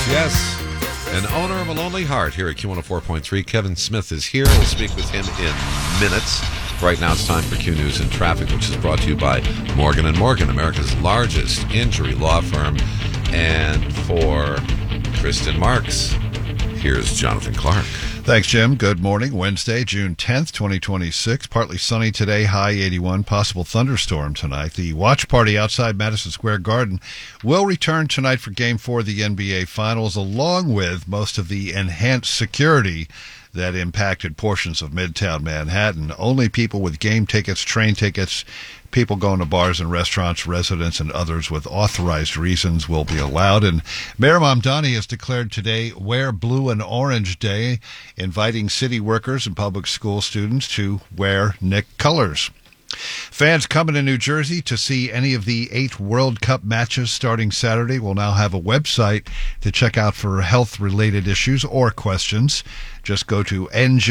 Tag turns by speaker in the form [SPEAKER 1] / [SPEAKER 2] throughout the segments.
[SPEAKER 1] Yes. An owner of a lonely heart here at Q104.3. Kevin Smith is here. We'll speak with him in minutes. Right now it's time for Q News and Traffic, which is brought to you by Morgan & Morgan, America's largest injury law firm. And for Kristen Marks, here's Jonathan Clark.
[SPEAKER 2] Thanks, Jim. Good morning. Wednesday, June 10th, 2026. Partly sunny today, high 81. Possible thunderstorm tonight. The watch party outside Madison Square Garden will return tonight for Game 4 of the NBA Finals, along with most of the enhanced security that impacted portions of Midtown Manhattan. Only people with game tickets, train tickets, people going to bars and restaurants, residents, and others with authorized reasons will be allowed. And Mayor Mamdani has declared today Wear Blue and Orange Day, inviting city workers and public school students to wear Nick colors. Fans coming to New Jersey to see any of the 8 World Cup matches starting Saturday will now have a website to check out for health-related issues or questions. Just go to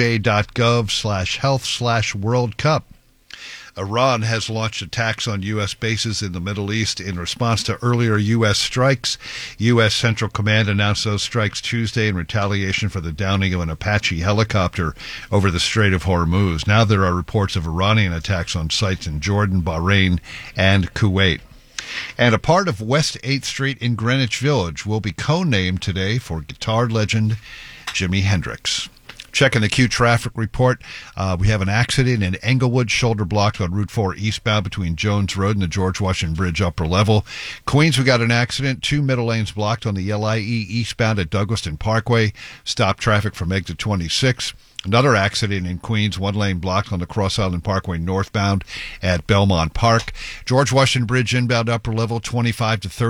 [SPEAKER 2] nj.gov/health/World Cup. Iran has launched attacks on U.S. bases in the Middle East in response to earlier U.S. strikes. U.S. Central Command announced those strikes Tuesday in retaliation for the downing of an Apache helicopter over the Strait of Hormuz. Now there are reports of Iranian attacks on sites in Jordan, Bahrain, and Kuwait. And a part of West 8th Street in Greenwich Village will be co-named today for guitar legend Jimi Hendrix. Checking the Q traffic report, we have an accident in Englewood, shoulder blocked on Route 4 eastbound between Jones Road and the George Washington Bridge upper level. Queens, we got an accident, 2 middle lanes blocked on the LIE eastbound at Douglaston Parkway. Stop traffic from exit 26. Another accident in Queens, 1 lane blocked on the Cross Island Parkway northbound at Belmont Park. George Washington Bridge inbound upper level, 25 to 30.